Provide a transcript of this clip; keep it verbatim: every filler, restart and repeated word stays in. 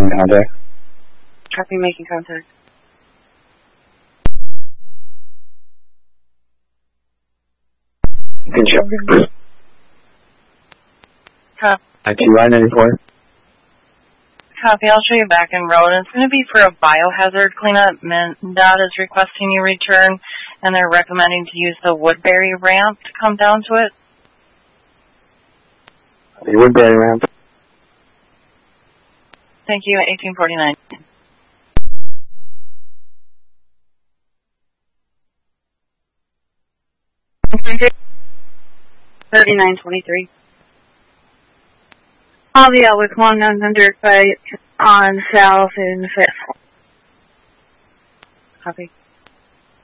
making contact. Copy, making contact. You can check. Copy. I T Y ninety-four. Copy, I'll show you back in road. It's going to be for a biohazard cleanup. MnDOT is requesting you return, and they're recommending to use the Woodbury ramp to come down to it. The Woodbury ramp. Thank you, eighteen forty-nine. thirty-nine twenty-three. I'll be out with one nine hundred fight on south in fifth. Copy.